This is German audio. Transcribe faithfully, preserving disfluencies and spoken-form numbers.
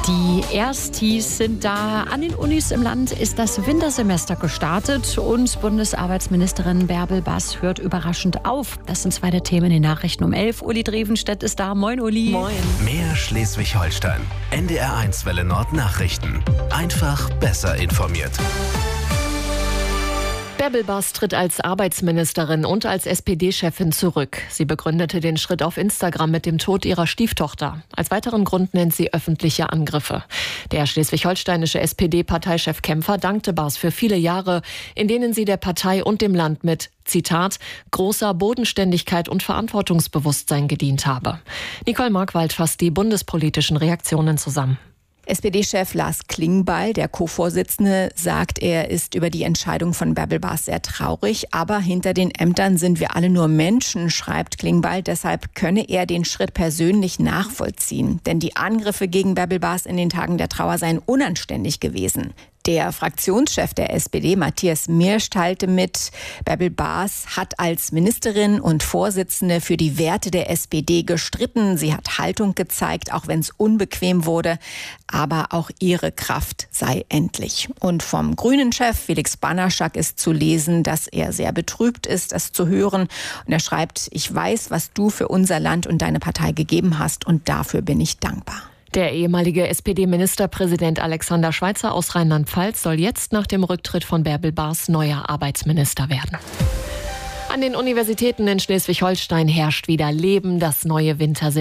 Die Erstis sind da. An den Unis im Land ist das Wintersemester gestartet und Bundesarbeitsministerin Bärbel Baas hört überraschend auf. Das sind zwei der Themen in den Nachrichten um elf. Uli Drevenstedt ist da. Moin, Uli. Moin. Mehr Schleswig-Holstein. N D R eins Welle Nord Nachrichten. Einfach besser informiert. Bärbel Baas tritt als Arbeitsministerin und als S P D-Chefin zurück. Sie begründete den Schritt auf Instagram mit dem Tod ihrer Stieftochter. Als weiteren Grund nennt sie öffentliche Angriffe. Der schleswig-holsteinische S P D-Parteichef Kempfer dankte Baas für viele Jahre, in denen sie der Partei und dem Land mit, Zitat, großer Bodenständigkeit und Verantwortungsbewusstsein gedient habe. Nicole Markwald fasst die bundespolitischen Reaktionen zusammen. S P D-Chef Lars Klingbeil, der Co-Vorsitzende, sagt, er ist über die Entscheidung von Bärbel Baas sehr traurig. Aber hinter den Ämtern sind wir alle nur Menschen, schreibt Klingbeil. Deshalb könne er den Schritt persönlich nachvollziehen. Denn die Angriffe gegen Bärbel Baas in den Tagen der Trauer seien unanständig gewesen. Der Fraktionschef der S P D, Matthias Mirsch, teilte mit, Bärbel Baas hat als Ministerin und Vorsitzende für die Werte der S P D gestritten. Sie hat Haltung gezeigt, auch wenn es unbequem wurde. Aber auch ihre Kraft sei endlich. Und vom Grünen-Chef Felix Banaschak ist zu lesen, dass er sehr betrübt ist, das zu hören. Und er schreibt, ich weiß, was du für unser Land und deine Partei gegeben hast und dafür bin ich dankbar. Der ehemalige S P D-Ministerpräsident Alexander Schweitzer aus Rheinland-Pfalz soll jetzt nach dem Rücktritt von Bärbel Baas neuer Arbeitsminister werden. An den Universitäten in Schleswig-Holstein herrscht wieder Leben. Das neue Wintersemester